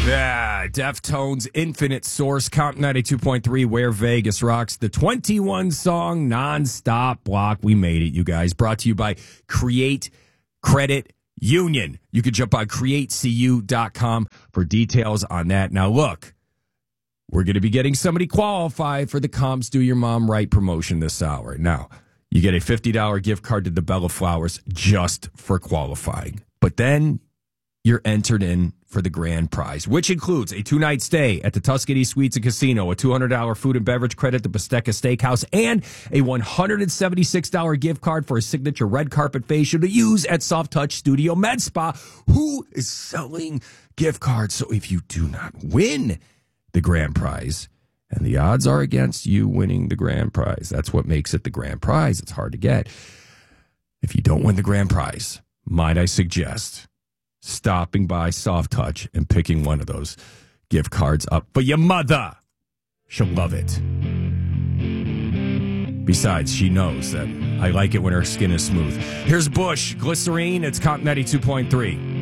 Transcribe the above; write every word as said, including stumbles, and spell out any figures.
Yeah, Deftones, Infinite Source, Count ninety-two point three, Where Vegas Rocks, the twenty-one song nonstop block. We made it, you guys. Brought to you by Create Credit Union. You can jump on create c u dot com for details on that. Now, look, we're going to be getting somebody qualified for the Comps Do Your Mom Right promotion this hour. Now, you get a fifty dollars gift card to the Bella Flowers just for qualifying. But then you're entered in for the grand prize, which includes a two-night stay at the Tuscany Suites and Casino, a two hundred dollars food and beverage credit to Bistecca Steakhouse, and a one hundred seventy-six dollars gift card for a signature red carpet facial to use at Soft Touch Studio Med Spa, who is selling gift cards. So if you do not win the grand prize, and the odds are against you winning the grand prize, that's what makes it the grand prize. It's hard to get. If you don't win the grand prize, might I suggest stopping by Soft Touch and picking one of those gift cards up for your mother. She'll love it. Besides, she knows that I like it when her skin is smooth. Here's Bush, Glycerine. It's Count ninety-two point three.